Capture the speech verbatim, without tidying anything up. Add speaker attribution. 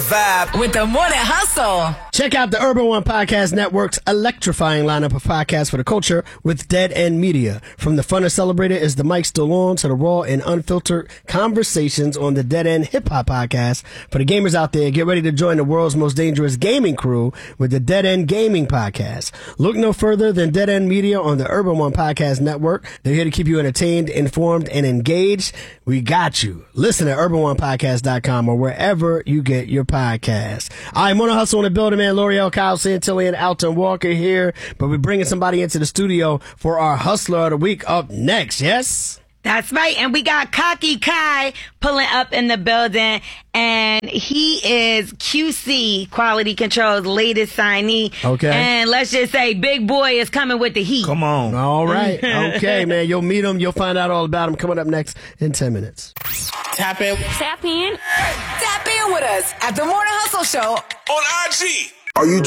Speaker 1: vibe
Speaker 2: with the Morning Hustle.
Speaker 3: Check out the Urban One Podcast Network's electrifying lineup of podcasts for the culture with Dead End Media. From the fun and celebrated Is the Mic Still On to the raw and unfiltered conversations on the Dead End Hip Hop Podcast. For the gamers out there, get ready to join the world's most dangerous gaming crew with the Dead End Gaming Podcast. Look no further than Dead End Media on the Urban One Podcast Network. They're here to keep you entertained, informed, and engaged. We got you. Listen at urban one podcast dot com or wherever you get your podcasts. All right, Morning Hustle in the building, man. L'Oreal, Kyle Santilli, and Alton Walker here. But we're bringing somebody into the studio for our Hustler of the Week up next, yes?
Speaker 4: That's right. And we got Cocky Kai pulling up in the building. And he is Q C, Quality Control's latest signee.
Speaker 3: Okay.
Speaker 4: And let's just say Big Boy is coming with the heat.
Speaker 3: Come on. All right. Okay, man. You'll meet him. You'll find out all about him coming up next in ten minutes.
Speaker 5: Tap in.
Speaker 2: Tap in.
Speaker 1: Tap in with us at the Morning Hustle Show
Speaker 6: on I G.
Speaker 7: Are you